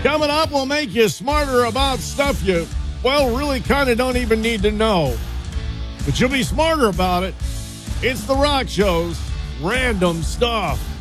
Coming up, we'll make you smarter about stuff you, well, really kind of don't even need to know. But you'll be smarter about it. It's The Rock Show's Random Stuff.